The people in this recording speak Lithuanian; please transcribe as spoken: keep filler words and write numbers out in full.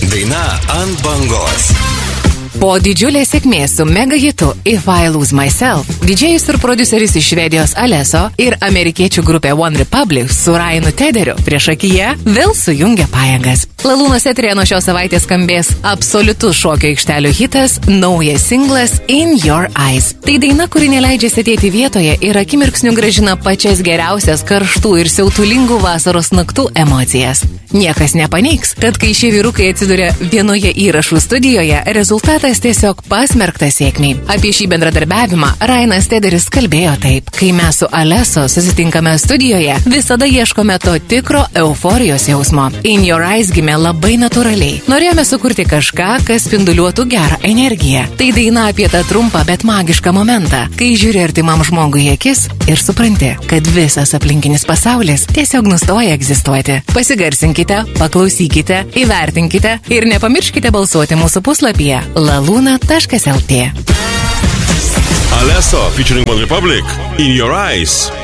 Daina ant bangos. Po didžiulės sėkmės su mega hitu If I Lose Myself, didžėjus ir prodiuseris iš Švedijos Alesso ir amerikiečių grupė One Republic su Ryanu Tederiu priešakyje vėl sujungia pajėgas. Lalūnos eterėje nuo šios savaitės skambės absoliutus šokio aikštelių hitas, naujas singlas In Your Eyes. Tai daina, kuri neleidžia sėdėti vietoje ir akimirksniu gražina pačias geriausias karštų ir siautulingų vasaros naktų emocijas. Niekas nepaneigs, kad kai šie vyrukai atsiduria vienoje įrašų studijoje, rezultatas tiesiog pasmerktas sėkmiai. Apie šį bendradarbiavimą Ryanas Tederis kalbėjo taip: kai mes su Alesso susitinkame studijoje, visada ieškome to tikro euforijos jausmo. In Your Eyes gimė labai natūraliai. Norėjome sukurti kažką, kas spinduliuotų gerą energiją. Tai daina apie tą trumpą, bet magišką momentą, kai žiūri artimam žmogui į akis ir supranti, kad visas aplinkinis pasaulis tiesiog nustoja egzistuoti. Pasigarsinkite, paklausykite, įvertinkite ir nepamirškite balsuoti mūsų puslapyje laluna taškas lt. Alesso featuring One Republic, In Your Eyes.